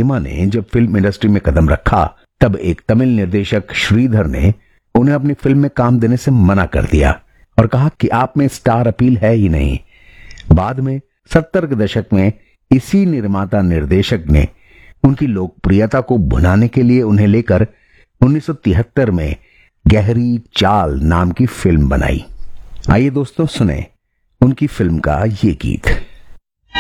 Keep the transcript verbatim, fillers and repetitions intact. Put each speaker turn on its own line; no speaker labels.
हेमा ने जब film industry में कदम रखा तब एक तमिल निर्देशक श्रीधर ने उन्हें अपनी फिल्म में काम देने से मना कर दिया और कहा कि आप में स्टार अपील है ही नहीं। बाद में सत्तर के दशक में इसी निर्माता निर्देशक ने उनकी लोकप्रियता को भुनाने के लिए उन्हें लेकर उन्नीस सौ तिहत्तर में गहरी चाल नाम की फिल्म बनाई। आइए दोस्तों सुने उनकी फिल्म का ये गीत।